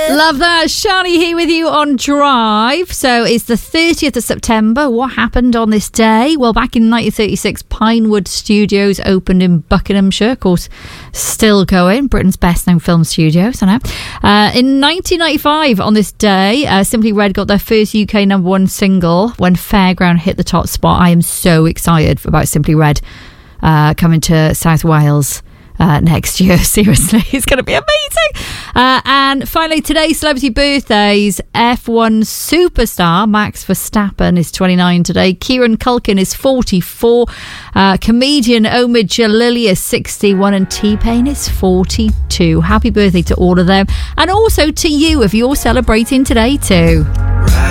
Love that. Shani here with you on Drive. So it's the 30th of September. What happened on this day? Well, back in 1936, Pinewood Studios opened in Buckinghamshire. Of course, still going. Britain's best known film studios, I know. In 1995, on this day, Simply Red got their first UK number one single when Fairground hit the top spot. I am so excited about Simply Red coming to South Wales next year. Seriously, it's going to be amazing. And finally, today's celebrity birthdays. F1 superstar Max Verstappen is 29 today. Kieran Culkin is 44. Comedian Omid Jalili is 61, and T-Pain is 42. Happy birthday to all of them, and also to you if you're celebrating today too.